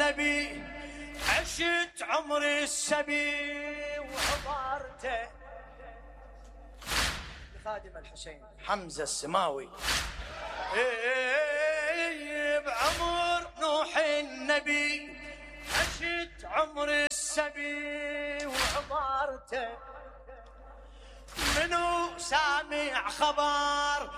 النبي عشت عمر السبي وعبرته. خادم الحسين حمزة السماوي بعمر نوح النبي عشت عمر السبي وعبرته. منو سامع خبر